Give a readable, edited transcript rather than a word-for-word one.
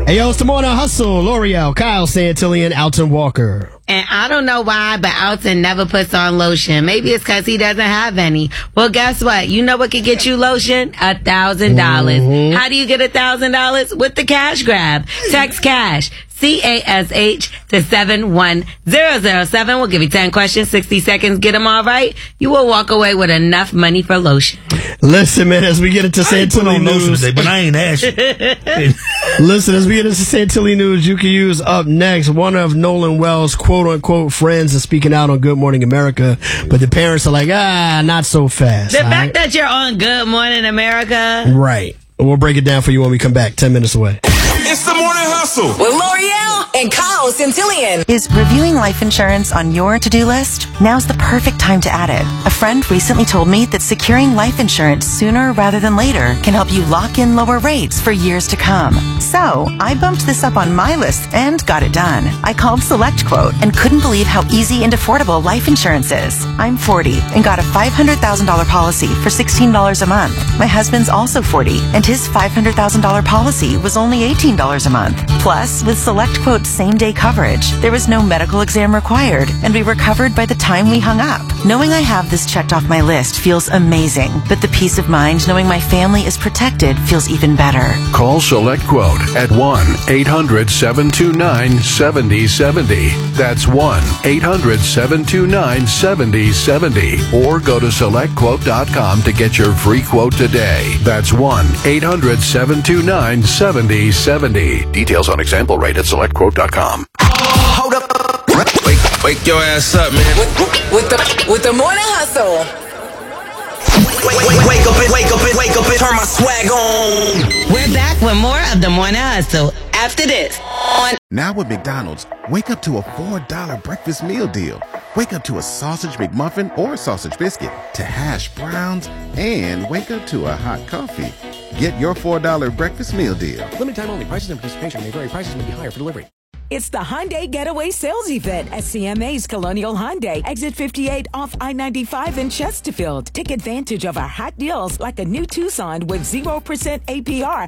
Hey, yo, it's the Morning Hustle. L'Oreal, Kyle Santillan, Alton Walker. And I don't know why, but Alton never puts on lotion. Maybe it's because he doesn't have any. Well, guess what? You know what could get you lotion? $1,000. How do you get $1,000? With the cash grab. Text cash. CASH to 71007. We'll give you 10 questions, 60 seconds. Get them all right. You will walk away with enough money for lotion. Listen, man, as we get into Santilli news. Today, but I ain't asking. Listen, as we get into Santilli news, you can use up next. One of Nolan Wells' quote-unquote friends is speaking out on Good Morning America, but the parents are like, not so fast. The fact that you're on Good Morning America. Right. We'll break it down for you when we come back. 10 minutes away. It's the Morning Hustle with L'Oreal and Kyle Santillan. Is reviewing life insurance on your to-do list? Now's the perfect time to add it. A friend recently told me that securing life insurance sooner rather than later can help you lock in lower rates for years to come. So I bumped this up on my list and got it done. I called SelectQuote and couldn't believe how easy and affordable life insurance is. I'm 40 and got a $500,000 policy for $16 a month. My husband's also 40 and his $500,000 policy was only $18 a month. Plus, with SelectQuote's same-day coverage, there was no medical exam required, and we were covered by the time we hung up. Knowing I have this checked off my list feels amazing, but the peace of mind knowing my family is protected feels even better. Call SelectQuote at 1-800-729-7070. That's 1-800-729-7070. Or go to SelectQuote.com to get your free quote today. That's 1-800-729-7070. Details on example rate at SelectQuote.com. Hold up. Wake your ass up, man. With the Morning Hustle. Wake up and turn my swag on. We're back with more of the Morning Hustle after this. Now with McDonald's, wake up to a $4 breakfast meal deal. Wake up to a sausage McMuffin or sausage biscuit, to hash browns, and wake up to a hot coffee. Get your $4 breakfast meal deal. Limited time only. Prices and participation may vary. Prices may be higher for delivery. It's the Hyundai Getaway Sales Event at CMA's Colonial Hyundai. Exit 58 off I-95 in Chesterfield. Take advantage of our hot deals like a new Tucson with 0% APR